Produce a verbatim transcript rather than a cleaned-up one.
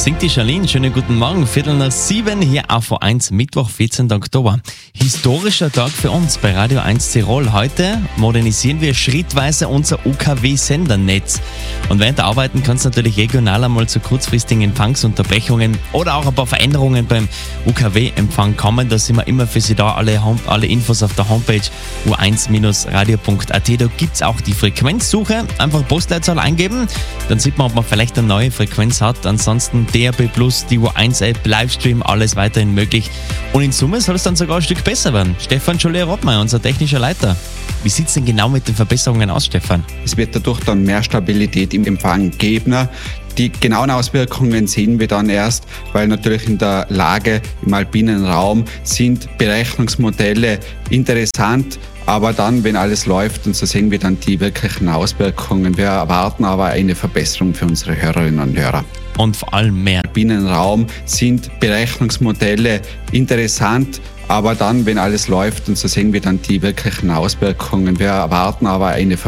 Singt die Charlene. Schönen guten Morgen. Viertel nach sieben hier auf V eins, Mittwoch, vierzehnten Oktober. Historischer Tag für uns bei Radio eins Tirol. Heute modernisieren wir schrittweise unser U K W-Sendernetz. Und während der Arbeiten kann es natürlich regional einmal zu kurzfristigen Empfangsunterbrechungen oder auch ein paar Veränderungen beim U K W-Empfang kommen. Da sind wir immer für Sie da. Alle, Home- alle Infos auf der Homepage u eins radio punkt a t. Da gibt es auch die Frequenzsuche. Einfach Postleitzahl eingeben. Dann sieht man, ob man vielleicht eine neue Frequenz hat. Ansonsten D A B plus, die U eins App, Livestream, alles weiterhin möglich. Und in Summe soll es dann sogar ein Stück besser werden. Stefan Scholier-Rottmeier, unser technischer Leiter. Wie sieht es denn genau mit den Verbesserungen aus, Stefan? Es wird dadurch dann mehr Stabilität im Empfang geben. Die genauen Auswirkungen sehen wir dann erst, weil natürlich in der Lage im alpinen Raum sind Berechnungsmodelle interessant, aber dann, wenn alles läuft, und so sehen wir dann die wirklichen Auswirkungen. Wir erwarten aber eine Verbesserung für unsere Hörerinnen und Hörer. Und vor allem mehr. Im alpinen Raum sind Berechnungsmodelle interessant, aber dann, wenn alles läuft, und so sehen wir dann die wirklichen Auswirkungen. Wir erwarten aber eine Verbesserung.